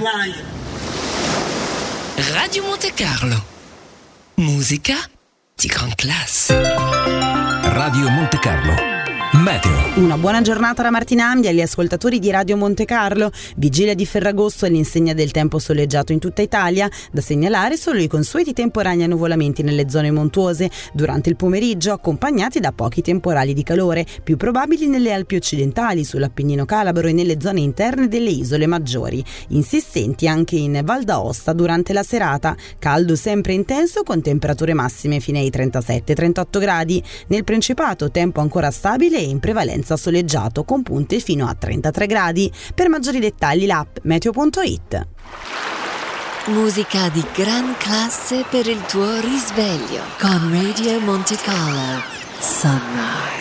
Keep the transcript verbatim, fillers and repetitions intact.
online. Radio Monte Carlo. Musica di gran classe. Radio Monte Carlo. Meteo. Una buona giornata da Martina Ambi agli ascoltatori di Radio Monte Carlo. Vigilia di Ferragosto all'insegna del tempo soleggiato in tutta Italia. Da segnalare solo i consueti temporali annuvolamenti nelle zone montuose durante il pomeriggio, accompagnati da pochi temporali di calore, più probabili nelle Alpi occidentali, sull'Appennino calabro e nelle zone interne delle isole maggiori. Insistenti anche in Val d'Aosta durante la serata. Caldo sempre intenso con temperature massime fino ai trentasette trentotto gradi. Nel Principato tempo ancora stabile e in prevalenza soleggiato con punte fino a trentatré gradi. Per maggiori dettagli l'app meteo punto it. Musica di gran classe per il tuo risveglio con Radio Monte Carlo Sunrise.